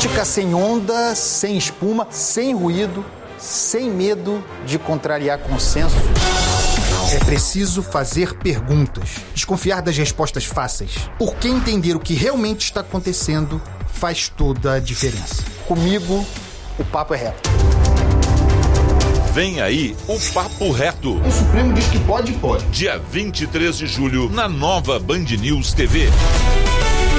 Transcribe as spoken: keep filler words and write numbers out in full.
Política sem onda, sem espuma, sem ruído, sem medo de contrariar consenso. É preciso fazer perguntas, desconfiar das respostas fáceis, porque entender o que realmente está acontecendo faz toda a diferença. Comigo, o papo é reto. Vem aí o Papo Reto. O Supremo diz que pode, pode. Dia vinte e três de julho, na nova Band News T V.